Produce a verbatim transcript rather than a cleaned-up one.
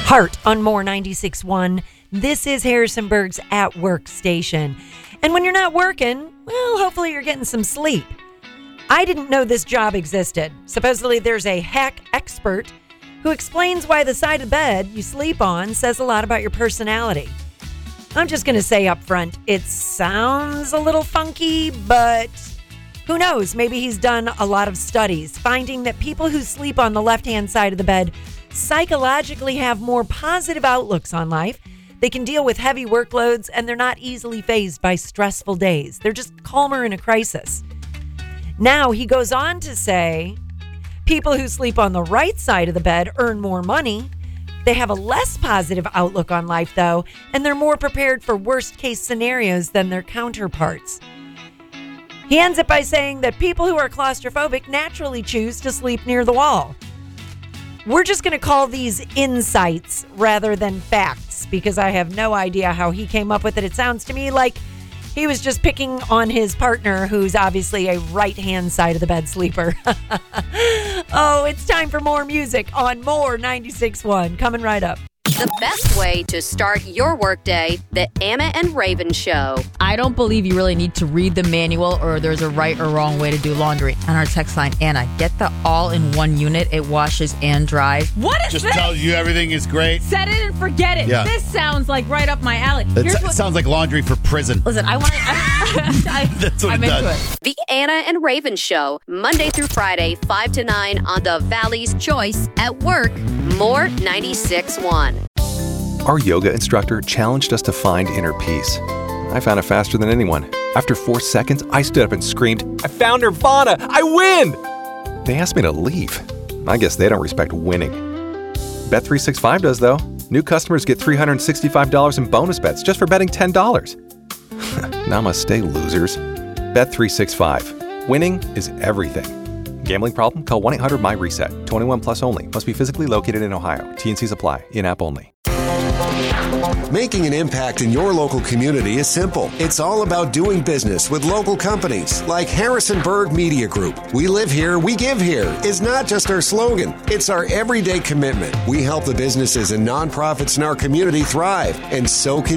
Heart on More ninety-six point one. This is Harrisonburg's At Work station. And when you're not working, well, hopefully you're getting some sleep. I didn't know this job existed. Supposedly there's a hack expert who explains why the side of bed you sleep on says a lot about your personality. I'm just going to say up front, it sounds a little funky, but who knows? Maybe he's done a lot of studies finding that people who sleep on the left-hand side of the bed psychologically have more positive outlooks on life. They can deal with heavy workloads, and they're not easily fazed by stressful days. They're just calmer in a crisis. Now, he goes on to say, people who sleep on the right side of the bed earn more money. They have a less positive outlook on life, though, and they're more prepared for worst-case scenarios than their counterparts. He ends it by saying that people who are claustrophobic naturally choose to sleep near the wall. We're just going to call these insights rather than facts because I have no idea how he came up with it. It sounds to me like he was just picking on his partner, who's obviously a right-hand side of the bed sleeper. Oh, it's time for more music on More ninety-six point one. Coming right up. The best way to start your workday, the Anna and Raven Show. I don't believe you really need to read the manual or there's a right or wrong way to do laundry. On our text line, Anna, get the all-in-one unit. It washes and dries. What is Just this? tells you everything is great. Set it and forget it. Yeah. This sounds like right up my alley. It Here's what- sounds like laundry for prison. Listen, I want to... I, That's what I'm it into does. it. The Anna and Raven Show, Monday through Friday, five to nine on the Valley's Choice at Work, More ninety-six point one. Our yoga instructor challenged us to find inner peace. I found it faster than anyone. After four seconds, I stood up and screamed, I found Nirvana! I win! They asked me to leave. I guess they don't respect winning. Bet three sixty-five does, though. New customers get three hundred sixty-five dollars in bonus bets just for betting ten dollars. Namaste, losers. Bet three sixty-five. Winning is everything. Gambling problem? Call one eight hundred my reset. twenty-one plus only. Must be physically located in Ohio. T N Cs apply. In-app only. Making an impact in your local community is simple. It's all about doing business with local companies like Harrisonburg Media Group. We live here, we give here is not just our slogan. It's our everyday commitment. We help the businesses and nonprofits in our community thrive, and so can